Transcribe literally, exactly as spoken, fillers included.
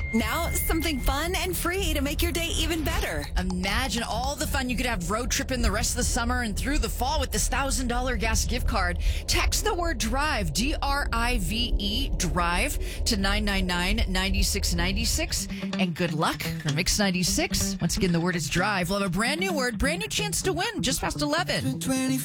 Now, something fun and free to make your day even better. Imagine all the fun you could have road tripping the rest of the summer and through the fall with this one thousand dollars gas gift card. Text the word DRIVE, D R I V E, DRIVE, to nine nine nine, nine six nine six. And good luck for Mix ninety-six. Once again, the word is DRIVE. We'll have a brand new word, brand new chance to win just past eleven.